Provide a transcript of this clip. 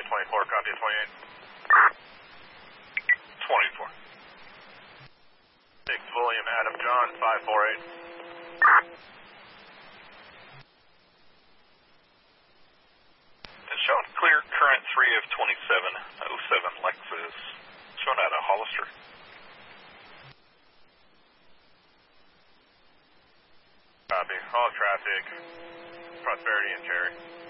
Charlie 24, copy 28. 24. 6 William Adam John 548. It's showing clear current 3 of 2707 Lexus. Showing out of Hollister. Copy. All traffic. Prosperity and Cherry.